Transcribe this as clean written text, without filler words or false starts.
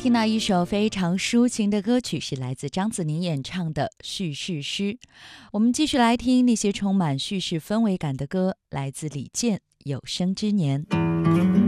听到一首非常抒情的歌曲，是来自张子宁演唱的《叙事诗》。我们继续来听那些充满叙事氛围感的歌，来自李健《有生之年》。